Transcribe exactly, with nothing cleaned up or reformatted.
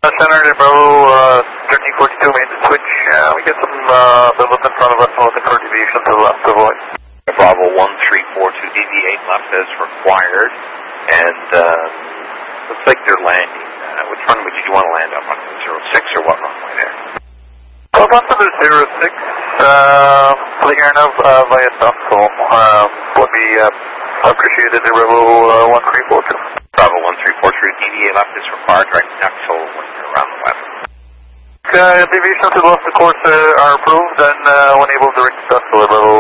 Center to Bravo uh, thirteen forty-two, main to switch. Uh, we get some uh, build-up in front of us and looking for deviation to the left to avoid. Bravo one three four two, deviate left as required. And uh, looks like they're landing. Uh, which runway did you want to land up on? zero six or what runway there? Well, on to the zero six, uh, flying air nav uh, via south, so uh, would be uh, appreciated to Bravo uh, one three four two. Bravo one three four two, deviate left is required, right next to when you're around the west. Uh, deviations to the left of course uh, are approved and uh, when able to reach successful Bravo